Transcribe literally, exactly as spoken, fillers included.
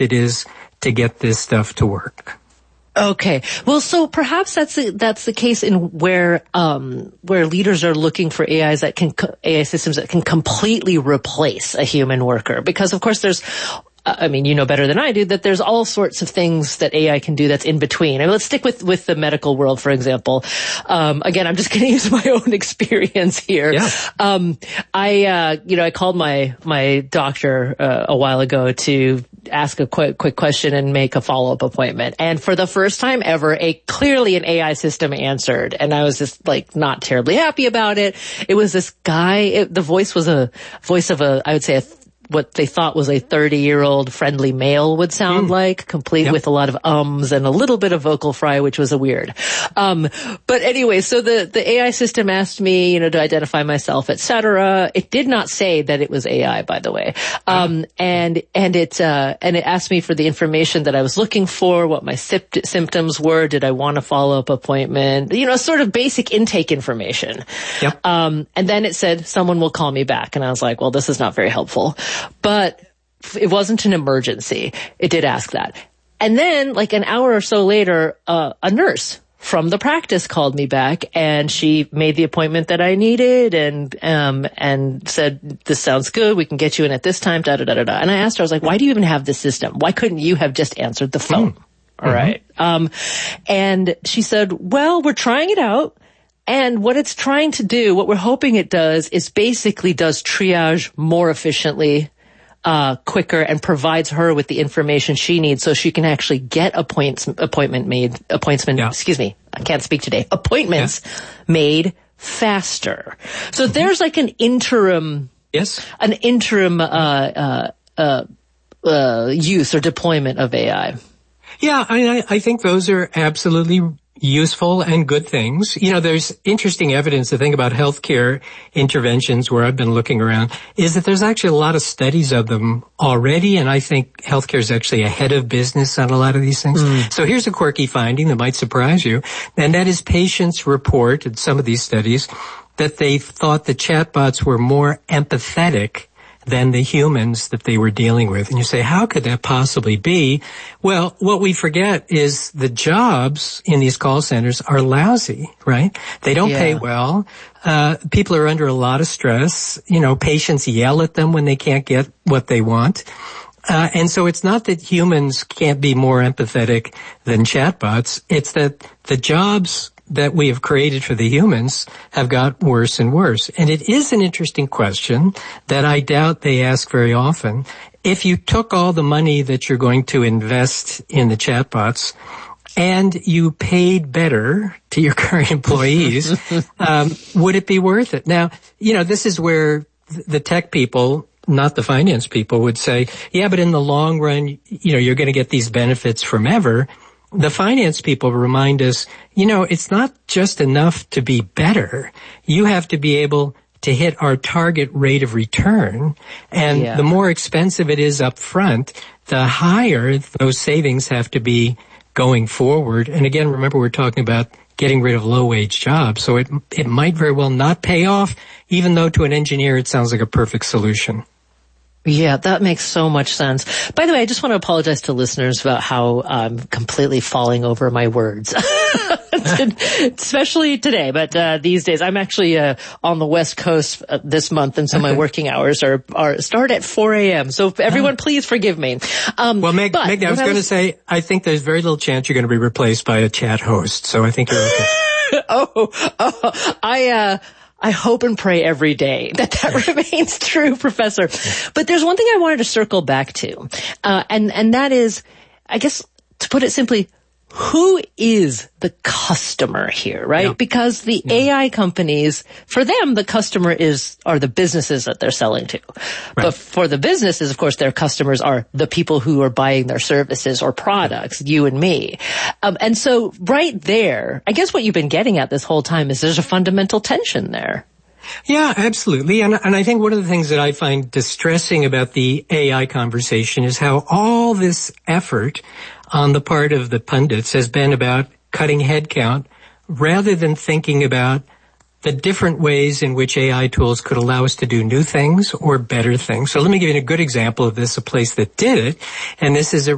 it is to get this stuff to work. Okay. Well, so perhaps that's the, that's the case in where, um, where leaders are looking for A Is that can, A I systems that can completely replace a human worker. Because of course there's, I mean, you know better than I do that there's all sorts of things that A I can do that's in between. I mean, let's stick with, with the medical world, for example. Um, again, I'm just going to use my own experience here. Yeah. Um, I, uh, you know, I called my, my doctor, uh, a while ago to ask a quick, quick question and make a follow-up appointment. And for the first time ever, a clearly an A I system answered. And I was just like not terribly happy about it. It was this guy, it, the voice was a voice of a, I would say a what they thought was a thirty-year-old friendly male would sound mm. like, complete yep. with a lot of ums and a little bit of vocal fry, which was a weird. Um, but anyway, so the, the A I system asked me, you know, to identify myself, et cetera. It did not say that it was A I, by the way. Um, and, and it, uh, and it asked me for the information that I was looking for, what my sypt- symptoms were, did I want a follow-up appointment, you know, sort of basic intake information. Yep. Um, and then it said, someone will call me back. And I was like, well, this is not very helpful. But it wasn't an emergency. It did ask that. And then, like an hour or so later, uh, a nurse from the practice called me back and she made the appointment that I needed and, um, and said, this sounds good. We can get you in at this time, da, da, da, da, da. And I asked her, I was like, why do you even have this system? Why couldn't you have just answered the phone? Mm. All mm-hmm. right. Um, and she said, well, we're trying it out. And what it's trying to do, what we're hoping it does, is basically does triage more efficiently, uh, quicker, and provides her with the information she needs so she can actually get appointments, appointment made, appointment, yeah. excuse me, I can't speak today, appointments yeah. made faster. So mm-hmm. there's like an interim, yes, an interim, uh, uh, uh, uh, use or deployment of A I. Yeah, I, I think those are absolutely useful and good things. You know, there's interesting evidence. The thing about healthcare interventions where I've been looking around is that there's actually a lot of studies of them already, and I think healthcare is actually ahead of business on a lot of these things. Mm. So here's a quirky finding that might surprise you, and that is patients report in some of these studies that they thought the chatbots were more empathetic than the humans that they were dealing with. And you say, how could that possibly be? Well, what we forget is the jobs in these call centers are lousy, right? They don't yeah. pay well. Uh, people are under a lot of stress. You know, patients yell at them when they can't get what they want. Uh, and so it's not that humans can't be more empathetic than chatbots. It's that the jobs that we have created for the humans have got worse and worse. And it is an interesting question that I doubt they ask very often. If you took all the money that you're going to invest in the chatbots and you paid better to your current employees, um, would it be worth it? Now, you know, this is where the tech people, not the finance people, would say, yeah, but in the long run, you know, you're going to get these benefits from ever. The finance people remind us, you know, it's not just enough to be better. You have to be able to hit our target rate of return. And yeah. the more expensive it is up front, the higher those savings have to be going forward. And again, remember, we're talking about getting rid of low-wage jobs. So it it might very well not pay off, even though to an engineer it sounds like a perfect solution. Yeah, that makes so much sense. By the way, I just want to apologize to listeners about how I'm completely falling over my words, especially today. But uh, these days, I'm actually uh, on the West Coast uh, this month, and so my working hours are, are start at four a.m. So everyone, please forgive me. Um, well, Meg, Meg I was going to say, I think there's very little chance you're going to be replaced by a chat host. So I think you're okay. oh, oh, I. Uh, I hope and pray every day that that remains true, Professor. But there's one thing I wanted to circle back to, uh, and, and that is, I guess, to put it simply, who is the customer here, right? Yeah. Because the yeah. A I companies, for them, the customer is, are the businesses that they're selling to. Right. But for the businesses, of course, their customers are the people who are buying their services or products, you and me. Um, and so right there, I guess what you've been getting at this whole time is there's a fundamental tension there. Yeah, absolutely. And, and I think one of the things that I find distressing about the A I conversation is how all this effort on the part of the pundits has been about cutting headcount rather than thinking about the different ways in which A I tools could allow us to do new things or better things. So let me give you a good example of this, a place that did it. And this is a